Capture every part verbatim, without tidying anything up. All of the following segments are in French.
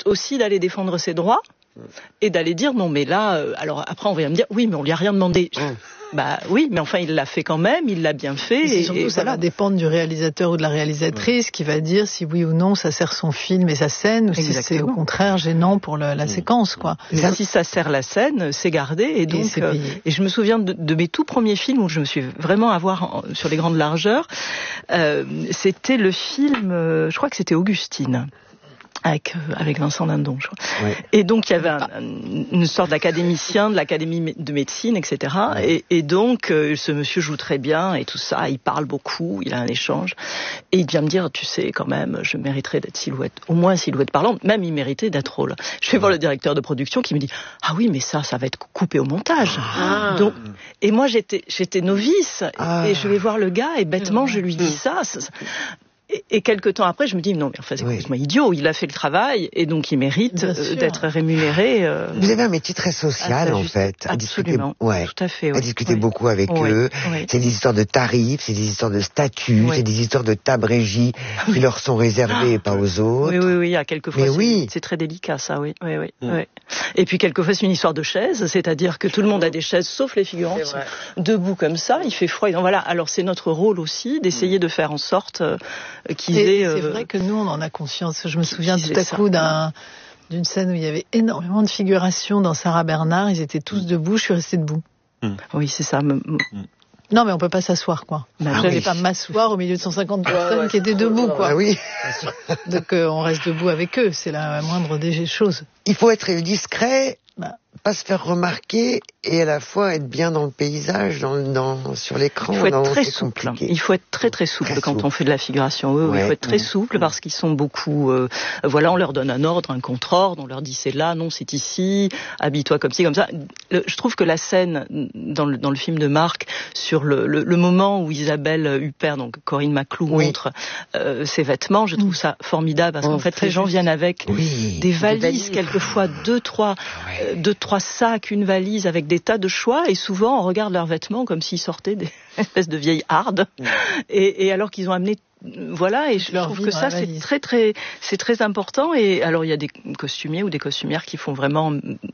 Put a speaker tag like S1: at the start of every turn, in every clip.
S1: aussi d'aller défendre ses droits et d'aller dire non mais là, euh, alors après on va me dire oui mais on lui a rien demandé. Mmh. Bah oui, mais enfin il l'a fait quand même, il l'a bien fait.
S2: Et, et surtout et ça voilà. va dépendre du réalisateur ou de la réalisatrice ouais. qui va dire si oui ou non ça sert son film et sa scène ou Exactement. si c'est au contraire gênant pour le, la mmh. séquence quoi.
S1: Ça, si ça sert la scène, c'est gardé et donc et, euh, et je me souviens de, de mes tout premiers films où je me suis vraiment à voir en, sur les grandes largeurs. Euh, c'était le film, euh, je crois que c'était Augustine. Avec, euh, avec Vincent Lindon, je crois. Ouais. Et donc, il y avait un, une sorte d'académicien de l'Académie de médecine, et cetera. Ouais. Et, et donc, euh, ce monsieur joue très bien et tout ça. Il parle beaucoup, il a un échange. Et il vient me dire, tu sais, quand même, je mériterais d'être Silhouette. Au moins Silhouette parlante. Même, il méritait d'être rôle. Je vais ouais. voir le directeur de production qui me dit, ah oui, mais ça, ça va être coupé au montage. Ah. Donc, et moi, j'étais, j'étais novice. Ah. Et je vais voir le gars et bêtement, je lui dis ça. ça, ça Et, et quelques temps après, je me dis non, mais enfin, c'est complètement oui. idiot. Il a fait le travail et donc il mérite euh, d'être rémunéré. Euh,
S3: Vous avez un métier très social en fait,
S1: à discuter, ouais, tout à fait,
S3: oui. à discuter oui. beaucoup avec oui. eux. Oui. C'est des histoires de tarifs, c'est des histoires de statuts, oui. c'est des histoires de tables régies oui. qui leur sont réservées et pas aux autres.
S1: Oui, oui, oui. À quelquefois,
S3: mais
S1: c'est,
S3: oui.
S1: c'est très délicat, ça, oui, oui, oui. Mm. oui. Et puis quelquefois, c'est une histoire de chaises, c'est-à-dire que tout le monde a des chaises, sauf les figurants qui sont debout comme ça. Il fait froid. Et donc, voilà. Alors c'est notre rôle aussi d'essayer de faire en sorte euh, qu'ils aient
S2: C'est vrai que nous, on en a conscience. Je me souviens tout à coup d'un, d'une scène où il y avait énormément de figurations dans Sarah Bernard. Ils étaient tous debout. Je suis restée debout.
S1: Mmh. Oui, c'est ça. Mmh.
S2: Non, mais on peut pas s'asseoir, quoi.
S1: Bah,
S2: je n'allais
S1: oui.
S2: pas m'asseoir au milieu de cent cinquante personnes ouais, qui étaient debout, quoi.
S3: Ah oui.
S2: Donc, euh, on reste debout avec eux. C'est la moindre des choses.
S3: Il faut être discret. Bah. Pas se faire remarquer et à la fois être bien dans le paysage, dans, dans, sur l'écran.
S1: Il faut être
S3: non,
S1: très souple. Compliqué. Il faut être très très souple très quand souple. on fait de la figuration. Eux, ouais. Il faut être très mmh. souple parce qu'ils sont beaucoup. Euh, voilà, on leur donne un ordre, un contre-ordre, on leur dit c'est là, non c'est ici, habille-toi comme ci, comme ça. Le, je trouve que la scène dans le, dans le film de Marc sur le, le, le moment où Isabelle Huppert, donc Corinne Maclou, oui. montre euh, ses vêtements, je trouve mmh. ça formidable parce oh, qu'en fait les gens viennent avec
S3: oui.
S1: des valises, des valises, quelquefois deux, trois, ouais. euh, deux, trois sacs, une valise avec des tas de choix et souvent on regarde leurs vêtements comme s'ils sortaient des espèces de vieilles hardes mmh. et, et alors qu'ils ont amené voilà et je Leur trouve que ça c'est valise. très très c'est très important et alors il y a des costumiers ou des costumières qui font vraiment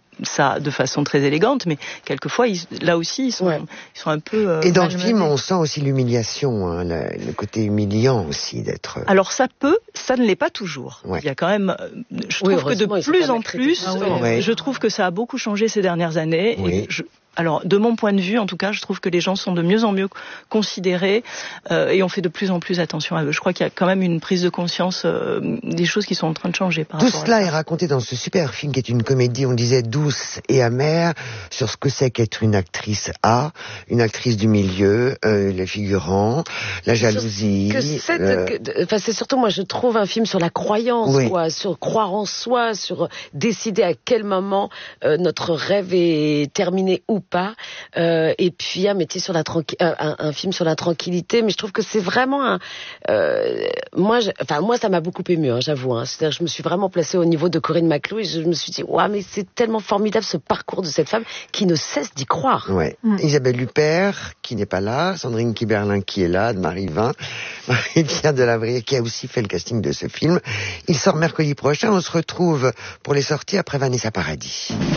S1: ça de façon très élégante mais quelquefois ils, là aussi ils sont ouais. ils sont un peu euh,
S3: et dans le film on sent aussi l'humiliation hein, le, le côté humiliant aussi d'être
S1: alors ça peut ça ne l'est pas toujours ouais. il y a quand même je trouve oui, que de plus en plus ah, oui. ouais. je trouve que ça a beaucoup changé ces dernières années oui. et je, alors, de mon point de vue, en tout cas, je trouve que les gens sont de mieux en mieux considérés euh, et on fait de plus en plus attention à eux. Je crois qu'il y a quand même une prise de conscience euh, des choses qui sont en train de changer. Par
S3: Tout cela est raconté dans ce super film qui est une comédie, on disait, douce et amère, sur ce que c'est qu'être une actrice A, une actrice du milieu, euh, les figurants, la jalousie.
S4: Que c'est, euh... que, enfin, c'est surtout, moi, je trouve un film sur la croyance, oui. quoi, sur croire en soi, sur décider à quel moment euh, notre rêve est terminé ou pas, euh, et puis un métier sur la tranqui- un, un, un film sur la tranquillité, mais je trouve que c'est vraiment un, euh, moi, je, enfin moi ça m'a beaucoup ému, hein, j'avoue. Hein. C'est-à-dire, je me suis vraiment placée au niveau de Corinne Maclou et je me suis dit, waouh, mais c'est tellement formidable ce parcours de cette femme qui ne cesse d'y croire.
S3: Ouais. Mmh. Isabelle Huppert qui n'est pas là, Sandrine Kiberlin qui est là, de Marie Vin, Marie-Pierre Delavrier qui a aussi fait le casting de ce film. Il sort mercredi prochain. On se retrouve pour les sorties après Vanessa Paradis.